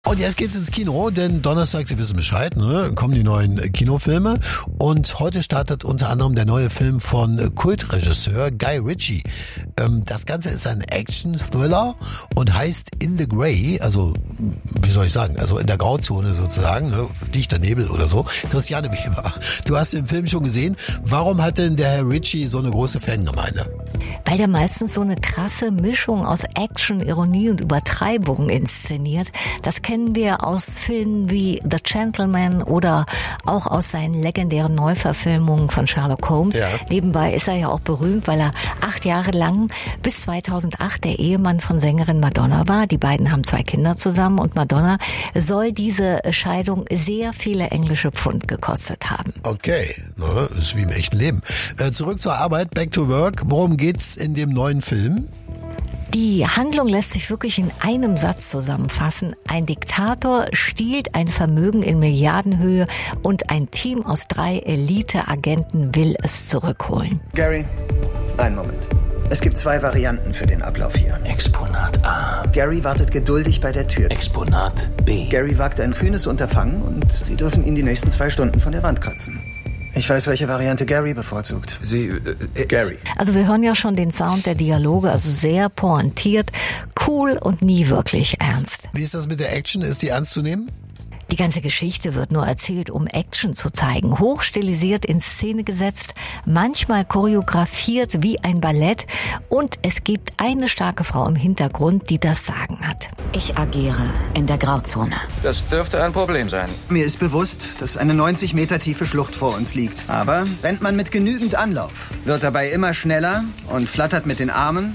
Und jetzt geht's ins Kino, denn Donnerstag, Sie wissen Bescheid, ne, kommen die neuen Kinofilme. Und heute startet unter anderem der neue Film von Kultregisseur Guy Ritchie. Das Ganze ist ein Action-Thriller und heißt In the Grey, also wie soll ich sagen, also in der Grauzone sozusagen, ne, dichter Nebel oder so. Christiane Weber, du hast den Film schon gesehen. Warum hat denn der Herr Ritchie so eine große Fangemeinde? Weil der meistens so eine krasse Mischung aus Action, Ironie und Übertreibung inszeniert. Das kennen wir aus Filmen wie The Gentleman oder auch aus seinen legendären Neuverfilmungen von Sherlock Holmes. Ja. Nebenbei ist er ja auch berühmt, weil er 8 Jahre lang bis 2008 der Ehemann von Sängerin Madonna war. Die beiden haben 2 Kinder zusammen und Madonna soll diese Scheidung sehr viele englische Pfund gekostet haben. Okay, na, ist wie im echten Leben. Zurück zur Arbeit, back to work. Worum geht's in dem neuen Film? Die Handlung lässt sich wirklich in einem Satz zusammenfassen. Ein Diktator stiehlt ein Vermögen in Milliardenhöhe und ein Team aus 3 Elite-Agenten will es zurückholen. Gary, einen Moment. Es gibt 2 Varianten für den Ablauf hier. Exponat A. Gary wartet geduldig bei der Tür. Exponat B. Gary wagt ein kühnes Unterfangen und Sie dürfen ihn die nächsten 2 Stunden von der Wand kratzen. Ich weiß, welche Variante Gary bevorzugt. Gary. Also wir hören ja schon den Sound der Dialoge, also sehr pointiert, cool und nie wirklich ernst. Wie ist das mit der Action? Ist die ernst zu nehmen? Die ganze Geschichte wird nur erzählt, um Action zu zeigen. Hochstilisiert in Szene gesetzt, manchmal choreografiert wie ein Ballett. Und es gibt eine starke Frau im Hintergrund, die das Sagen hat. Ich agiere in der Grauzone. Das dürfte ein Problem sein. Mir ist bewusst, dass eine 90 Meter tiefe Schlucht vor uns liegt. Aber rennt man mit genügend Anlauf, wird dabei immer schneller und flattert mit den Armen,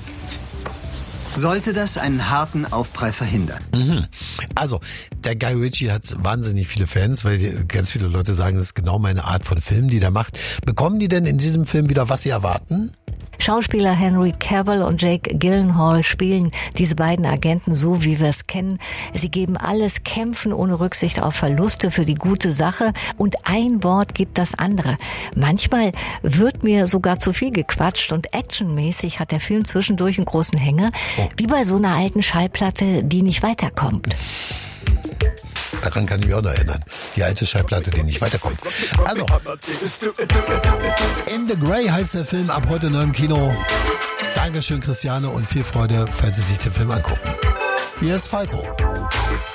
sollte das einen harten Aufprall verhindern. Also, der Guy Ritchie hat wahnsinnig viele Fans, weil ganz viele Leute sagen, das ist genau meine Art von Film, die der macht. Bekommen die denn in diesem Film wieder, was sie erwarten? Schauspieler Henry Cavill und Jake Gyllenhaal spielen diese beiden Agenten so, wie wir es kennen. Sie geben alles, kämpfen ohne Rücksicht auf Verluste für die gute Sache und ein Wort gibt das andere. Manchmal wird mir sogar zu viel gequatscht und actionmäßig hat der Film zwischendurch einen großen Hänger, wie bei so einer alten Schallplatte, die nicht weiterkommt. Daran kann ich mich auch noch erinnern. Die alte Schallplatte, die nicht weiterkommt. Also, In the Grey heißt der Film, ab heute neu im Kino. Dankeschön, Christiane, und viel Freude, falls Sie sich den Film angucken. Hier ist Falco.